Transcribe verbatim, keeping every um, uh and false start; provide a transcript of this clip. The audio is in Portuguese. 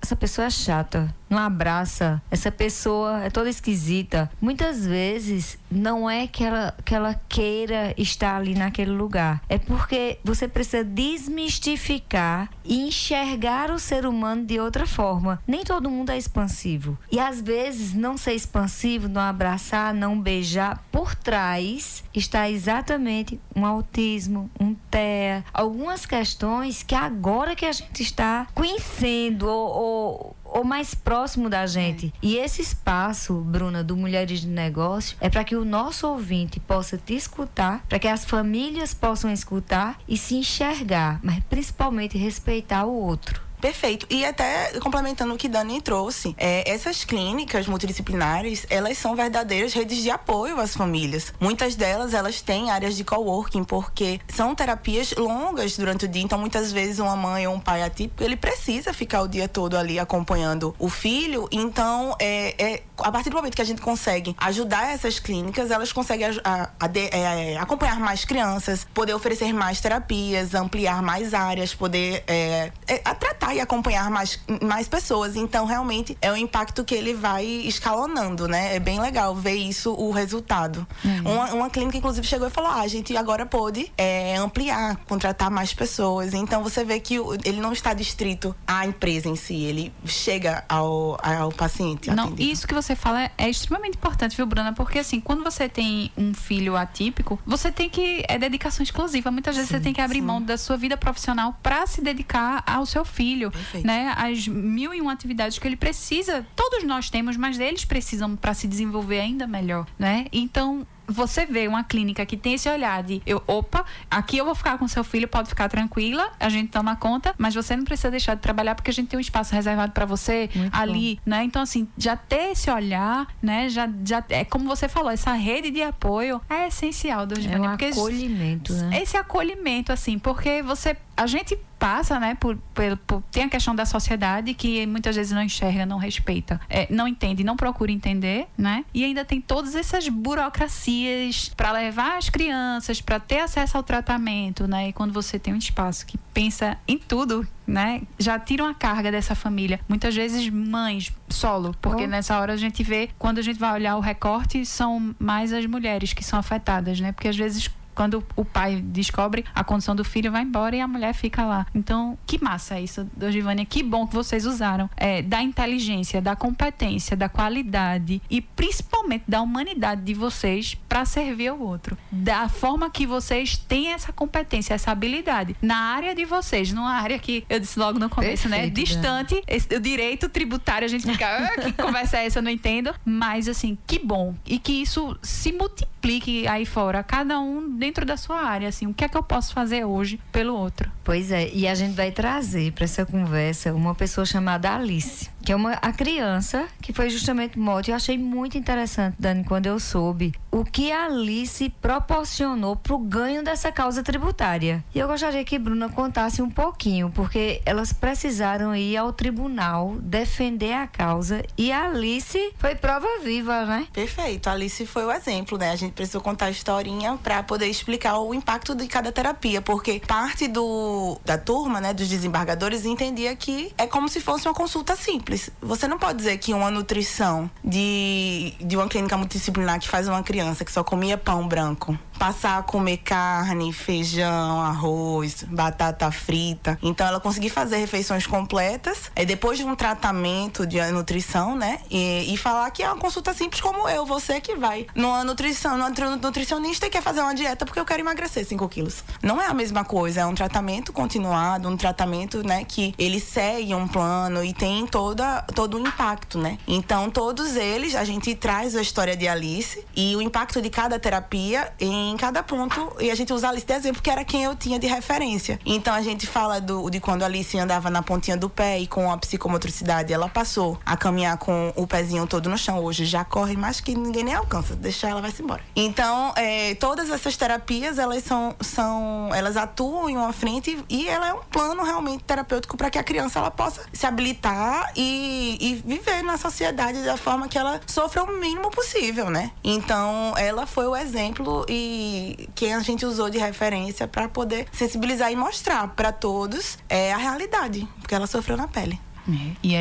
essa pessoa é chata, não abraça, essa pessoa é toda esquisita. Muitas vezes não é que ela, que ela queira estar ali naquele lugar, é porque você precisa desmistificar e enxergar o ser humano de outra forma. Nem todo mundo é expansivo, e às vezes não ser expansivo, não abraçar, não beijar, por trás está exatamente um autismo, um T E A, algumas questões que agora que a gente está conhecendo ou, ou, ou mais próximo da gente. E esse espaço, Bruna, do Mulheres de Negócio, é para que o nosso ouvinte possa te escutar, para que as famílias possam escutar e se enxergar, mas principalmente respeitar o outro. Perfeito. E até complementando o que Dani trouxe, é, essas clínicas multidisciplinares, elas são verdadeiras redes de apoio às famílias. Muitas delas, elas têm áreas de coworking, porque são terapias longas durante o dia. Então, muitas vezes, uma mãe ou um pai atípico, ele precisa ficar o dia todo ali acompanhando o filho. Então, é, é, a partir do momento que a gente consegue ajudar essas clínicas, elas conseguem a, a, a de, é, acompanhar mais crianças, poder oferecer mais terapias, ampliar mais áreas, poder é, é, tratar e acompanhar mais, mais pessoas. Então, realmente, é um impacto que ele vai escalonando, né? É bem legal ver isso, o resultado. Uhum. Uma, uma clínica, inclusive, chegou e falou, ah, a gente agora pôde é, ampliar, contratar mais pessoas. Então, você vê que o, ele não está distrito à empresa em si, ele chega ao, ao paciente não, atendido. Isso que você fala é, é extremamente importante, viu, Bruna? Porque, assim, quando você tem um filho atípico, você tem que... É dedicação exclusiva. Muitas vezes sim, você tem que abrir sim. mão da sua vida profissional para se dedicar ao seu filho. Perfeito. Né? As mil e uma atividades que ele precisa, todos nós temos, mas eles precisam para se desenvolver ainda melhor, né? Então, você vê uma clínica que tem esse olhar de, eu, opa, aqui eu vou ficar com seu filho, pode ficar tranquila, a gente toma conta, mas você não precisa deixar de trabalhar porque a gente tem um espaço reservado para você muito ali, bom. Né? Então, assim, já ter esse olhar, né? Já, já, é como você falou, essa rede de apoio é essencial, Dosivânia. É um porque acolhimento, esse, né? Esse acolhimento, assim, porque você, a gente passa, né, por, por, por, tem a questão da sociedade que muitas vezes não enxerga, não respeita, é, não entende, não procura entender, né? E ainda tem todas essas burocracias para levar as crianças, para ter acesso ao tratamento, né? E quando você tem um espaço que pensa em tudo, né? Já tira uma carga dessa família. Muitas vezes mães solo, porque oh. nessa hora a gente vê, quando a gente vai olhar o recorte, são mais as mulheres que são afetadas, né? Porque às vezes quando o pai descobre a condição do filho, vai embora e a mulher fica lá. Então, que massa isso, Dosivânia. Que bom que vocês usaram é, da inteligência, da competência, da qualidade e principalmente da humanidade de vocês para servir ao outro. Da forma que vocês têm essa competência, essa habilidade na área de vocês, numa área que eu disse logo no começo, perfeito, né? Distante, esse, o direito tributário, a gente fica, ah, que conversa é essa? Eu não entendo. Mas, assim, que bom. E que isso se multiplique aí fora, cada um dentro da sua área, assim, o que é que eu posso fazer hoje pelo outro? Pois é, e a gente vai trazer para essa conversa uma pessoa chamada Alice, que é uma, a criança que foi justamente morta. Eu achei muito interessante, Dani, quando eu soube o que a Alice proporcionou pro ganho dessa causa tributária. E eu gostaria que Bruna contasse um pouquinho, porque elas precisaram ir ao tribunal defender a causa e a Alice foi prova viva, né? Perfeito, a Alice foi o exemplo, né? A gente precisou contar a historinha para poder explicar o impacto de cada terapia, porque parte do da turma, né, dos desembargadores entendia que é como se fosse uma consulta simples. Você não pode dizer que uma nutrição de, de uma clínica multidisciplinar que faz uma criança que só comia pão branco passar a comer carne, feijão, arroz, batata frita. Então ela conseguir fazer refeições completas, é depois de um tratamento de nutrição, né? E, e falar que é uma consulta simples como eu, você que vai numa nutrição, numa nutricionista e quer fazer uma dieta porque eu quero emagrecer cinco quilos. Não é a mesma coisa, é um tratamento continuado, um tratamento, né, que ele segue um plano e tem toda, todo o impacto, né? Então todos eles, a gente traz a história de Alice e o impacto de cada terapia em cada ponto, e a gente usa a Alice de exemplo, que era quem eu tinha de referência. Então a gente fala do, de quando a Alice andava na pontinha do pé e com a psicomotricidade ela passou a caminhar com o pezinho todo no chão. Hoje já corre mais que ninguém nem alcança, deixar ela vai se embora. Então é, todas essas terapias, elas são, são elas atuam em uma frente e, e ela é um plano realmente terapêutico para que a criança ela possa se habilitar e, e viver na sociedade da forma que ela sofra o mínimo possível, né? Então ela foi o exemplo e quem a gente usou de referência para poder sensibilizar e mostrar para todos é, a realidade, porque ela sofreu na pele. É. E